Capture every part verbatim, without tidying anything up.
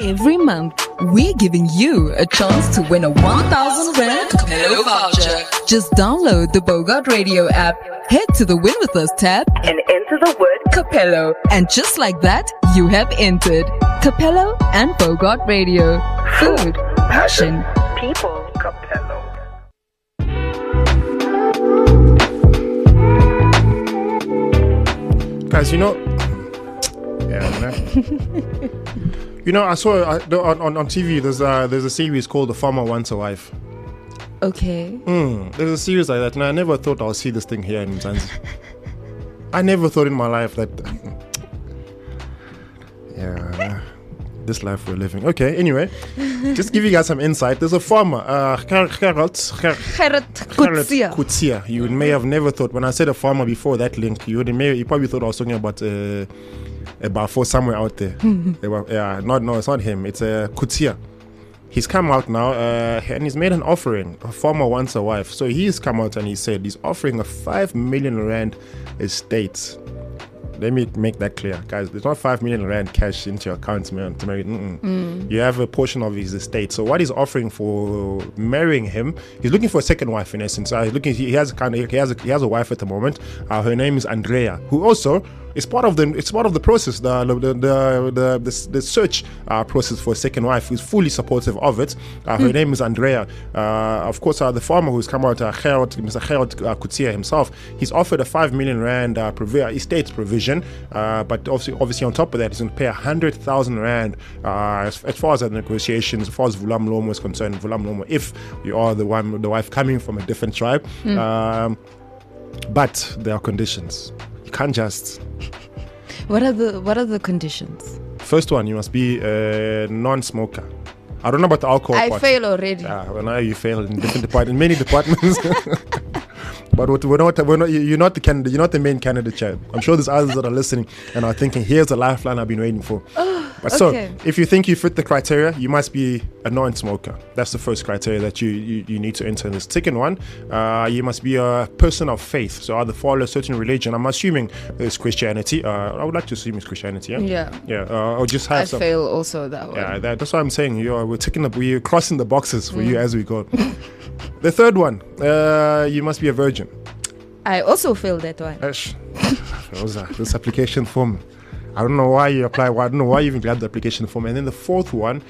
Every month, we're giving you a chance to win a one thousand rand Capello voucher. Just download the Bogart Radio app, head to the Win With Us tab, and enter the word Capello. And just like that, you have entered. Capello and Bogart Radio. Food, passion, people, Capello. Guys, you know, yeah, man. You know, I saw uh, on, on on T V. There's a there's a series called The Farmer Wants a Wife. Okay. Mm, there's a series like that, and I never thought I'll see this thing here in Mzansi. I never thought in my life that. Yeah, this life we're living. Okay. Anyway, just give you guys some insight. There's a farmer, uh, Gerrit Coetzee. You may have never thought when I said a farmer before that link, you would may you probably thought I was talking about. Uh, About for somewhere out there. were, yeah, not no, it's not him. It's a uh, Coetzee. He's come out now uh, and he's made an offering. A farmer wants a wife, so he's come out and he said he's offering a five million rand estate. Let me make that clear, guys. There's not five million rand cash into your account man, to marry. Mm. You have a portion of his estate. So what he's offering for marrying him, he's looking for a second wife in essence. Uh, he's looking. He has a kind of. He has a, he has a wife at the moment. Uh, her name is Andrea, who also. It's part of the it's part of the process, the the the the, the, the search uh, process for a second wife. Who's fully supportive of it. Uh, her mm. name is Andrea. Uh, of course, uh, the farmer who's come out, uh, Gerrit, Mister Gerrit uh, Coetzee himself, he's offered a five million rand uh, provi- estate provision, uh, but obviously, obviously on top of that, he's going to pay a hundred thousand rand uh, as, as far as the negotiations, as far as Vula Mlomo is concerned. Vula Mlomo, if you are the one, the wife coming from a different tribe, mm. um, but there are conditions. You can't just. What are the What are the conditions? First one, you must be a non-smoker. I don't know about the alcohol I part. fail already. Yeah, well, now you fail in different departments, in many departments. But we're not, we're not, you're not the candidate. You're not the main candidate, Chad. I'm sure there's others that are listening and are thinking, "Here's a lifeline I've been waiting for." But okay. So, if you think you fit the criteria, you must be a non-smoker. That's the first criteria that you, you, you need to enter in. The second one, uh, you must be a person of faith. So, either follow a certain religion. I'm assuming it's Christianity. Uh, I would like to assume it's Christianity. Yeah. Yeah. Yeah. Uh, or just have I some. fail also that one. Yeah. That, that's what I'm saying. You're, we're ticking up. We're crossing the boxes for mm. you as we go. The third one, uh, you must be a virgin. I also failed that one. Ash, this application form. I don't know why you apply. I don't know why you even grabbed the application form. And then the fourth one,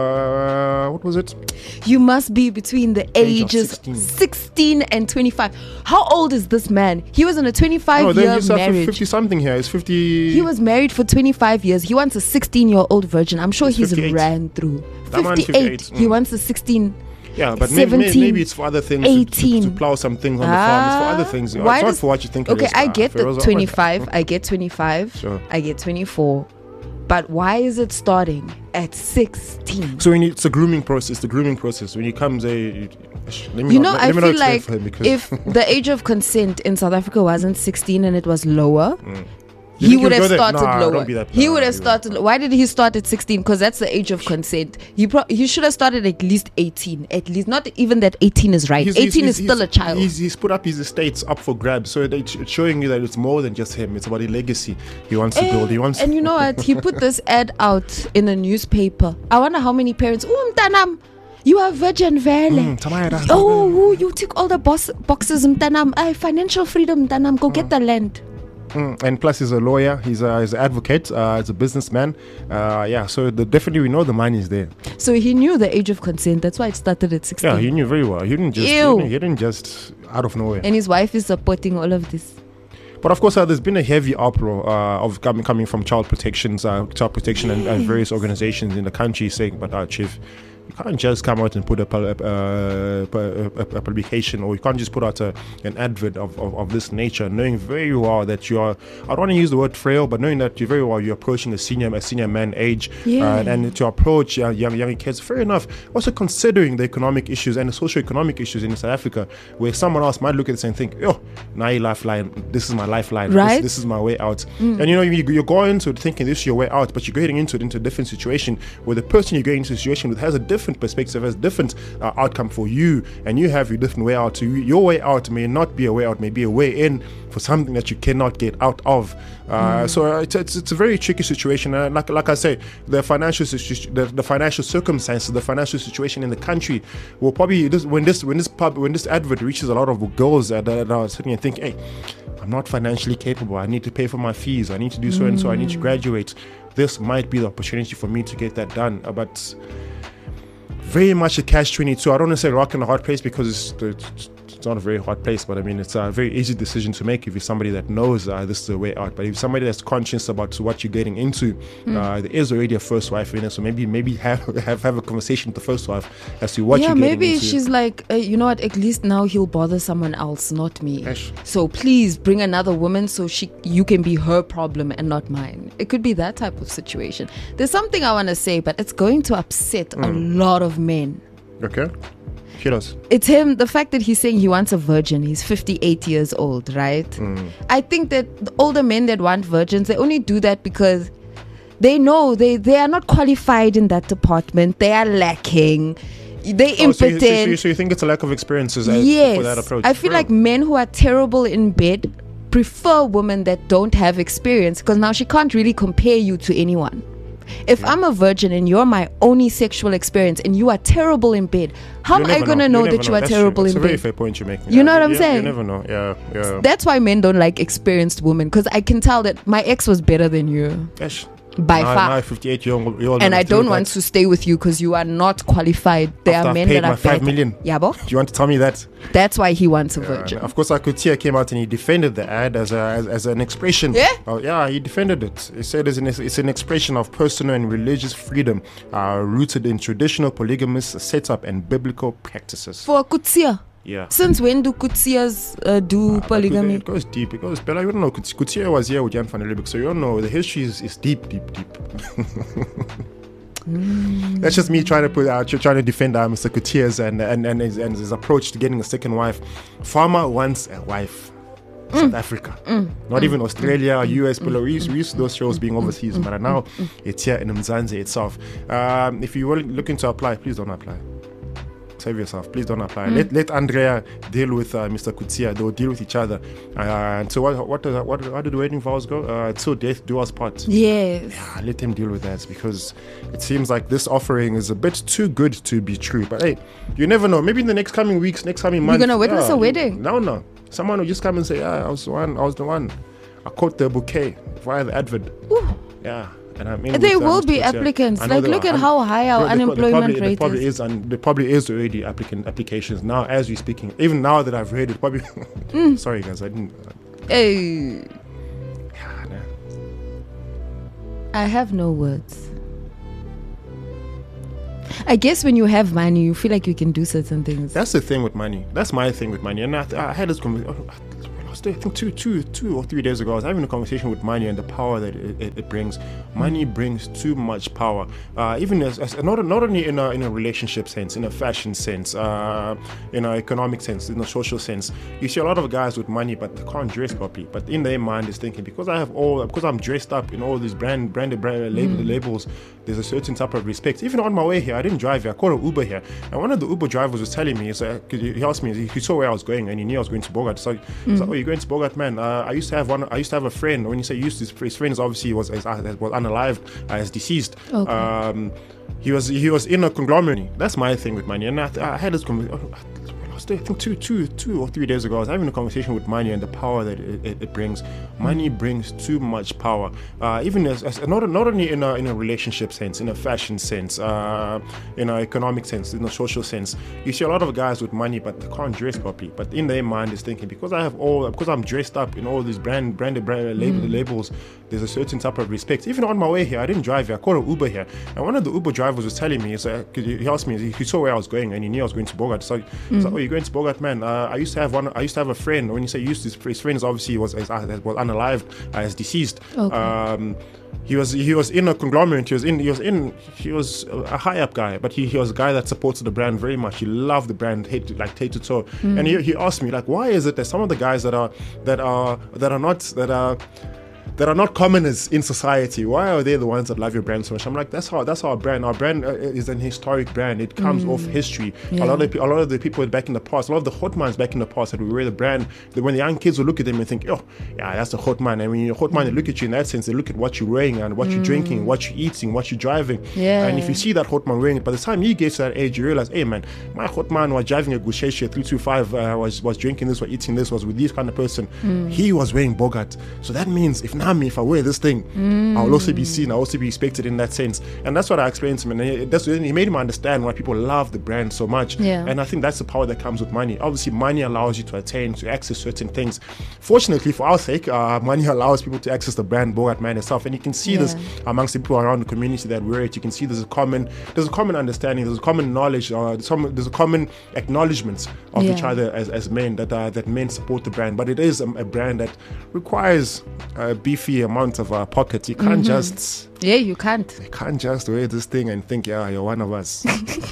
uh, what was it? You must be between the Age ages sixteen. sixteen and twenty-five. How old is this man? He was in a twenty-five Oh, year then you marriage. fifty something here. It's fifty. He was married for twenty-five years. He wants a sixteen year old virgin. I'm sure It's he's fifty-eight. ran through. That man, fifty-eight. fifty-eight. He Mm. wants a sixteen. Yeah, but maybe, maybe, maybe it's for other things. eighteen. To, to, to plow some things on the farm. It's for other things. Why it's does, not for what you think okay, it is. I Uh, get the Feroz, twenty-five. I get twenty-five. Sure. I get twenty-four. But why is it starting at sixteen? So when you, it's a grooming process. The grooming process. When you come there, you, let me You not, know, let, I let me feel not like for him because if the age of consent in South Africa wasn't sixteen and it was lower, mm. You he think would he'll have go there? started Nah, lower. don't be that- he nah, would have you started. Why did he start at sixteen? Because that's the age of consent. He pro- he should have started at least eighteen. At least, not even that eighteen is right. He's- eighteen he's- is still he's- a child. He's, he's put up his estates up for grabs, so that it's showing you that it's more than just him. It's about a legacy he wants to Eh, build. He wants. and you know what? He put this ad out in a newspaper. I wonder how many parents. Oh, mtanam, you are virgin vele. Mm, Tamara. Oh, ooh, you tick all the boss, boxes, mtanam. Ay, financial freedom, mtanam. Go get the land. Mm, and plus, he's a lawyer. He's a, he's an advocate. Uh, he's a businessman. Uh, yeah, so the, definitely we know the money is there. So he knew the age of consent. That's why it started at sixteen. Yeah, he knew very well. He didn't just. He Ew. didn't, he didn't just out of nowhere. And his wife is supporting all of this. But of course, uh, there's been a heavy uproar uh, of coming coming from child protections, uh, child protection, and, and various organizations in the country saying, "But uh, chief, you can't just come out and put a, pu- uh, pu- a, a publication, or you can't just put out a, an advert of, of, of this nature, knowing very well that you are, I don't want to use the word frail, but knowing that you very well you're approaching a senior a senior man age, Yeah. uh, and to approach uh, young young kids, fair enough. Also considering the economic issues and the socio-economic issues in South Africa, where someone else might look at this and think, oh, now lifeline, this is my lifeline, Right. this, this is my way out. Mm. And you know, you, you're going into it thinking this is your way out, but you're getting into it into a different situation where the person you're going into a situation with has a different perspective, has different uh, outcome for you, and you have your different way out. So you, your way out may not be a way out, may be a way in for something that you cannot get out of. Uh, mm. So it's, it's it's a very tricky situation. Uh, like like I say, the financial situ- the, the financial circumstances, the financial situation in the country will probably this, when this when this pub when this advert reaches a lot of girls that, that are sitting and think, hey, I'm not financially capable. I need to pay for my fees. I need to do so mm. and so. I need to graduate. This might be the opportunity for me to get that done. Uh, but very much a catch twenty-two. I don't want to say rock in a hard place because it's, it's It's not a very hard place, but I mean, it's a very easy decision to make if you're somebody that knows uh, this is the way out. But if you're somebody that's conscious about what you're getting into, mm. uh, there is already a first wife in there. So maybe maybe have have, have a conversation with the first wife as to what yeah, you're getting into. Yeah, maybe she's like, uh, you know what, at least now he'll bother someone else, not me. Ash. So please bring another woman so she you can be her problem and not mine. It could be that type of situation. There's something I want to say, but it's going to upset mm. a lot of men. Okay. It's him, the fact that he's saying he wants a virgin. He's fifty-eight years old, right? Mm. I think that the older men that want virgins, they only do that because they know they, they are not qualified in that department. They are lacking. They oh, impotent. So you, so, you, so you think it's a lack of experiences yes. for that approach? I feel Bro. like men who are terrible in bed prefer women that don't have experience because now she can't really compare you to anyone. If yeah. I'm a virgin and you're my only sexual experience and you are terrible in bed, how am I going to know, know that you are That's terrible in bed? It's a very fair point you're making. You yeah. know what I'm yeah, saying? You never know. Yeah, yeah. That's why men don't like experienced women because I can tell that my ex was better than you. Gosh. By now, far. Now fifty-eight year old, year old and I don't want that. to stay with you because you are not qualified. There After are men I've paid that are my five better. million. Yeah, bo? Do you want to tell me that? That's why he wants a yeah, virgin. Of course, Akutia came out and he defended the ad as a, as, as an expression. Yeah? Oh, yeah, he defended it. He said it's an, it's an expression of personal and religious freedom uh, rooted in traditional polygamous setup and biblical practices. For Kutia? Yeah. Since when do Kutsias uh, do uh, polygamy? It goes deep. It goes, Bella, you don't know. Kutia was here with Jan van der Lubbe, so you don't know. The history is, is deep, deep, deep. mm. That's just me trying to put out, trying to defend uh, Mister Kutias and and, and, his, and his approach to getting a second wife. Farmer wants a wife. Mm. South Africa. Mm. Not mm. even Australia, mm. U S, mm. we used, we used those shows being overseas, mm. but now mm. it's here in Mzansi itself. Um, if you were looking to apply, please don't apply. Save yourself. Please don't apply. Mm. Let let Andrea deal with uh, Mister Kutsia. They'll deal with each other. Uh, and so what? What? Does, what? How did the wedding vows go? Uh, till death do us part. Yes. Yeah. Let him deal with that because it seems like this offering is a bit too good to be true. But hey, you never know. Maybe in the next coming weeks, next coming months, you're gonna witness yeah, a wedding. You, no, no. Someone will just come and say, "Yeah, I was the one. I was the one. I caught the bouquet via the advert." Ooh. Yeah. And I mean, there will be applicants. Like, look at how high our unemployment rate probably is. is and there probably is already applicant applications now as we're speaking. Even now that I've read it, probably. mm. Sorry, guys, I didn't. Uh, hey. Yeah, nah. I have no words. I guess when you have money, you feel like you can do certain things. That's the thing with money. That's my thing with money. And I, I had this conversation. I think two, two, two or three days ago, I was having a conversation with money and the power that it, it, it brings. Money brings too much power, uh, even as, as not not only in a in a relationship sense, in a fashion sense, uh, in an economic sense, in a social sense. You see a lot of guys with money, but they can't dress properly. But in their mind, is thinking because I have all, because I'm dressed up in all these brand branded brand label, mm. labels. There's a certain type of respect. Even on my way here, I didn't drive here. I called an Uber here, and one of the Uber drivers was telling me, so he asked me, he saw where I was going, and he knew I was going to Bogart. So, mm. so oh, you're going to Bogart, man? Uh, I used to have one. I used to have a friend. When you say used, his, his friend is obviously was was unalived, uh, as deceased. Okay. Um, he was he was in a conglomerate. That's my thing with money, and I, I had this conversation. I think two, two, two or three days ago, I was having a conversation with money and the power that it, it, it brings. Money brings too much power, uh, even as, as not not only in a in a relationship sense, in a fashion sense, uh, in an economic sense, in a social sense. You see a lot of guys with money, but they can't dress properly. But in their mind, is thinking because I have all, because I'm dressed up in all these brand branded brand label, mm. labels. There's a certain type of respect. Even on my way here, I didn't drive here. I called an Uber here, and one of the Uber drivers was telling me, so he asked me, he saw where I was going, and he knew I was going to Bogart. So, mm. so oh, you're going to Bogart, man? Uh, I used to have one. I used to have a friend. When you say used, his, his friend is obviously was was unalived, uh, as deceased. Okay. Um, he was he was in a conglomerate. He was in he was in he was a high up guy, but he, he was a guy that supported the brand very much. He loved the brand, hate like head to toe. Mm. And he, he asked me like, why is it that some of the guys that are that are that are not that are that are not commoners in society. Why are they the ones that love your brand so much? I'm like, that's how that's our brand. Our brand uh, is an historic brand. It comes mm. off history. Yeah. A lot of a lot of the people back in the past, a lot of the Grootmans back in the past that we wear the brand. That when the young kids will look at them and think, oh, yeah, that's the Grootman. And when you're Grootman, they look at you in that sense. They look at what you're wearing and what mm. you're drinking, what you're eating, what you're driving. Yeah. And if you see that Grootman wearing it, by the time you get to that age, you realize, hey man, my Grootman was driving a Gusheshe three two five, uh, was was drinking this, was eating this, was with this kind of person. Mm. He was wearing Bogart. So that means if now me, if I wear this thing, mm. I'll also be seen, I'll also be respected in that sense. And that's what I explained to him. And he, that's, he made him understand why people love the brand so much. Yeah. And I think that's the power that comes with money. Obviously, money allows you to attain, to access certain things. Fortunately, for our sake, uh, money allows people to access the brand Bogart Man itself. And you can see yeah. this amongst the people around the community that wear it. You can see there's a common, there's a common understanding, there's a common knowledge, uh, there's, some, there's a common acknowledgement of yeah. each other as, as men, that uh, that men support the brand. But it is a, a brand that requires a beefy amount of uh, pockets. You can't mm-hmm. just yeah you can't you can't just wear this thing and think, yeah, you're one of us.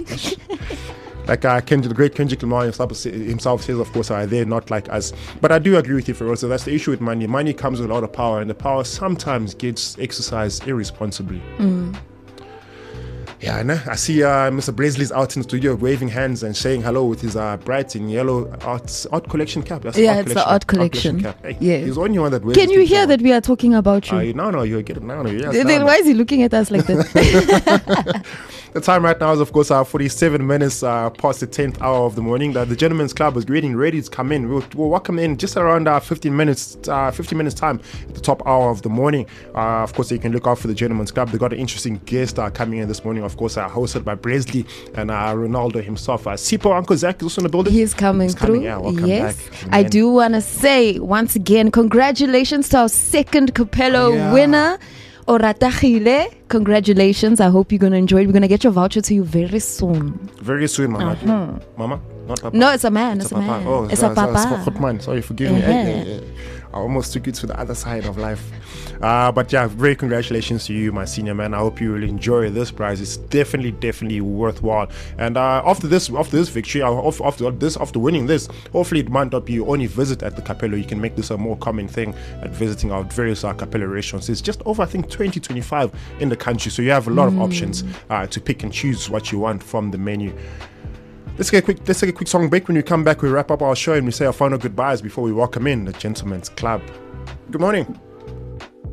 Like uh, Kendrick, the great Kendrick Lamar himself, himself says, of course, uh, they're not like us. But I do agree with you, for also that's the issue with money. Money comes with a lot of power, and the power sometimes gets exercised irresponsibly. mm. Yeah, I know. I see uh, Mister Bresley's out in the studio waving hands and saying hello with his uh, bright and yellow art, art collection cap. That's yeah, art it's collection, the art collection. Art collection cap. Hey, yeah. He's the only one that wears. Can you hear that we are talking about you? Uh, no, no, you get it now. No, yes, then no, no. Why is he looking at us like that? The time right now is, of course, uh, forty-seven minutes uh, past the tenth hour of the morning. The, the Gentlemen's Club is getting ready to come in. We'll, we'll welcome in just around uh, fifteen minutes, uh, fifteen minutes time at the top hour of the morning. Uh, of course, you can look out for the Gentlemen's Club. They got an interesting guest uh, coming in this morning. Of course, uh, hosted by Bresley and uh, Ronaldo himself. Uh, Sipo, Uncle Zach is also in the building. He's coming He's through. Coming, yeah, welcome yes, back. I do want to say once again, congratulations to our second Capello yeah. winner. Oratagile, congratulations. I hope you're going to enjoy it. We're going to get your voucher to you very soon. Very soon, Mama. Uh-huh. Mama? Not Papa. No, it's a man. It's, it's a, a man. Oh, it's so, a papa. So, so, man. Sorry, forgive me. Uh-huh. Hey, hey, hey. I almost took you to the other side of life. Uh, but yeah, very congratulations to you, my senior man. I hope you will enjoy this prize. It's definitely, definitely worthwhile. And uh, after this, after this victory, uh, after this, after winning this, hopefully it might not be your only visit at the Capello. You can make this a more common thing at visiting our various uh, Capello restaurants. It's just over, I think, twenty, twenty-five in the country, so you have a lot mm. of options uh, to pick and choose what you want from the menu. Let's get a quick. Let's take a quick song break. When we come back, we wrap up our show and we say our final goodbyes before we welcome in the Gentlemen's Club. Good morning.